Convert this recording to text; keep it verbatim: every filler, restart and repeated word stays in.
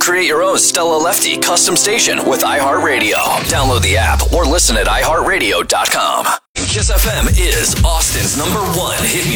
Create your own Stella Lefty custom station with iHeartRadio. Download the app or listen at i heart radio dot com. Kiss F M is Austin's number one hit music